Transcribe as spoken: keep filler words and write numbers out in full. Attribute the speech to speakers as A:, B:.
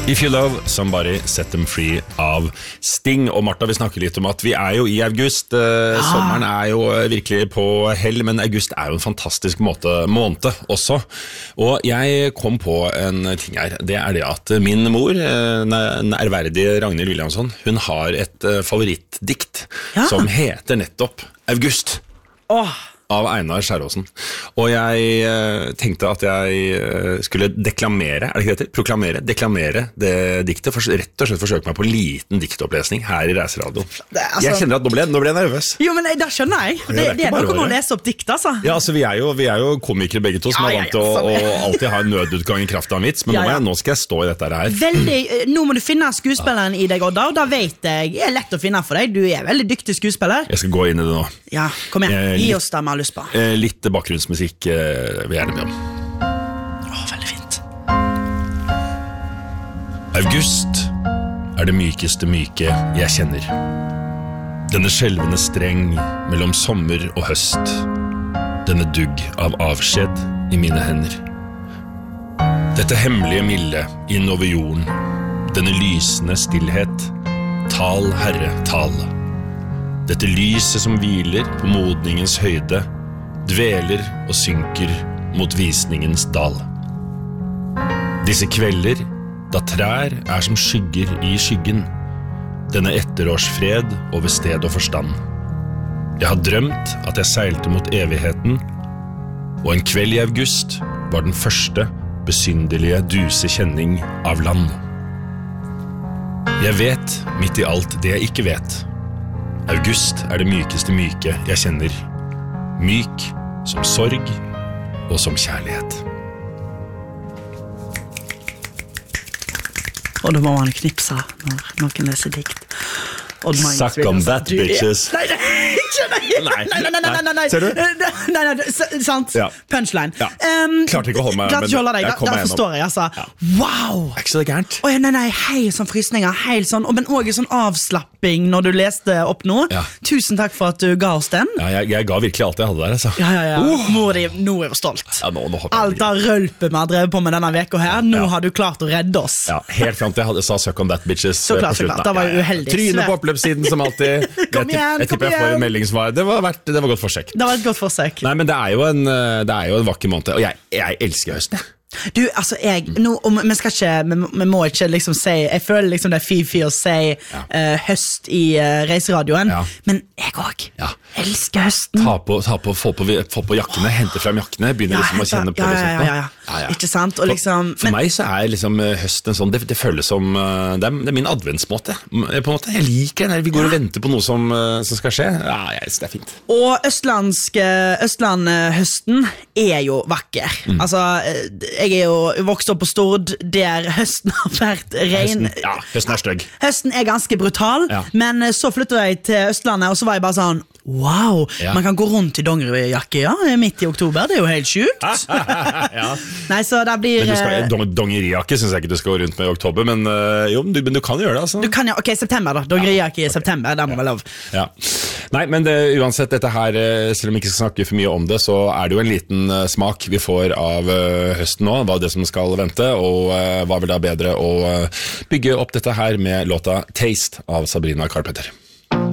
A: If you love somebody, set them free av Sting. Og Martha, vi snakker litt om at vi er jo i august. Eh, ah. Sommeren er jo virkelig på hell, men august er jo en fantastisk måte, måned også. Og jeg kom på en ting her. Det er det at min mor, den ærverdige Ragnhild Williamson, hun har et favorittdikt ja. Som heter nettopp August. Åh! Oh. Av Einar Skjæråsen. Og jeg eh, tenkte at jeg eh, skulle deklamere, er det ikke det heter? Proklamere, deklamere det diktet, for, rett og slett forsøke meg på en liten diktopplesning her i Reiseradio. Altså, jeg kjenner at nå ble, nå ble jeg nervøs.
B: Jo, men da skjønner jeg. Det, det, det er noe å lese opp dikt, altså. Ja,
A: altså, vi er jo, vi er jo komikere begge to, som ja, er vant til ja, ja, å, å alltid ha en nødutgang i kraft av en vits, men ja, ja. Nå, jeg, nå skal jeg stå i dette her.
B: Veldig, nå må du finne skuespilleren ja. I deg, Odda, og da vet jeg, det er lett å finne for deg. Du er veldig dyktig skuespiller.
A: Jeg skal gå inn i det nå.
B: Ja, kom igjen. Gi oss det med lyst på.
A: Eh, litt bakgrunnsmusikk eh, vil jeg gjerne be om.
B: Åh, veldig fint.
A: August er det mykeste myke jeg kjenner. Denne skjelvende streng mellom sommer og høst. Denne dugg av avskjed i mine hender. Dette hemmelige milde inn over jorden. Denne lysende stillhet. Tal, Herre, tal. Dette lyset som hviler på modningens høyde, dveler og synker mot visningens dal. Disse kvelder, da trær er som skygger i skyggen, denne etterårsfred over sted og forstand. Jeg har drømt at jeg seilte mot evigheten, og en kveld i august var den første besynderlige duse kjenning av land. Jeg vet midt i alt det jeg ikke vet. August er det mykeste myke jeg kjenner. Myk som sorg og som kjærlighet.
B: Og da må man knipse når noen leser dikt.
A: Suck on that, bitches.
B: Nei, nei, nei, nei, nei, nei, nei, nei, nei.
A: Ser du?
B: Nei, nei, sant.
A: Ja.
B: Punchline.
A: Ja. Um, Klarte ikke å holde meg,
B: men
A: jeg,
B: jeg kommer igjennom. Forstår jeg, altså.
A: Ja.
B: Wow!
A: Er ikke så det gærent?
B: Oh, nei, nei, helt sånn frysninger, helt sånn, men også sånn avslapping når du leste opp nå. Ja. Tusen takk for at du ga oss den.
A: Ja, jeg, jeg ga virkelig alt jeg hadde der, altså.
B: Ja, ja, ja. Uh. Mor di, nå er jeg stolt.
A: Ja, nå, nå
B: alt av rølpe vi har drevet på med denne veka her, nå ja. Har du klart å redde oss.
A: Ja, helt frem til jeg hadde, sa suck on that, bitches.
B: Så klart, så klart, det var jo uheldig.
A: Tryne på oppløpssiden som alltid.
B: Kom igjen,
A: jeg tipper jeg får en meldingssvar. Det var, vært, det var godt forsøk.
B: Det var et godt forsøk.
A: Nei, men det er jo en, det er jo en vakker måned, og jeg, jeg elsker høsten.
B: Du, altså, jeg, nå, om, vi skal ikke, vi, vi må ikke liksom si, jeg føler liksom det er fy-fy å si ja. uh, høst i uh, reiseradioen, ja. Men jeg også, ja. Elsker høsten. Ta på, ta på, få på, få på jakkene, oh. Hente frem jakkene, begynner ja, liksom å kjenne på ja,
A: det.
B: Ja, ja, ja. Ja, ja. Ikke sant? Og liksom,
A: for for men, meg så er liksom høsten sånn, det, det føles som, det er, det er min adventsmåte, på en måte. Jeg liker det, vi går ja. Og venter på noe som, som skal skje. Ja, jeg synes det er fint.
B: Og østlandsk, Østlandhøsten er jo vakker. Mm. Altså, jeg er jo vokst opp på Stord, der høsten har vært regn.
A: Høsten, ja, høsten er støgg.
B: Høsten er ganske brutal, ja. Men så flyttet jeg til Østlandet, og så var jeg bare sånn, wow, ja. Man kan gå rundt i dongerijakke, ja, midt i oktober, det er jo helt sjukt.
A: Ja.
B: Nei, så det blir...
A: Men du skal, dong, dongerijakke synes jeg ikke du skal gå rundt med i oktober, men, uh, jo, du, men du kan gjøre det, altså.
B: Du kan jo, ok, september da, dongerijakke i okay. september, det må være lov.
A: Ja. Nei, men det, uansett dette her, selv om vi ikke skal snakke for mye om det, så er det jo en liten uh, smak vi får av uh, høsten nå, hva det som skal vente, og uh, hva vil da bedre å uh, bygge opp dette her med låta Taste av Sabrina Carpenter.